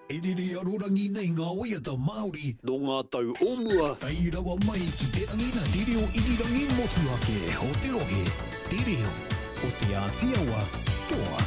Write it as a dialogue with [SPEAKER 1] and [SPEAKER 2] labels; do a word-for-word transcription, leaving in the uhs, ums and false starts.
[SPEAKER 1] E rere arorangi nei ngā waiata Māori.
[SPEAKER 2] No ngā tau o mua.
[SPEAKER 1] Tai rawa mai ki te rangina te reo irirangi motu ake o te rohe. Te reo o te Ātiawa toa.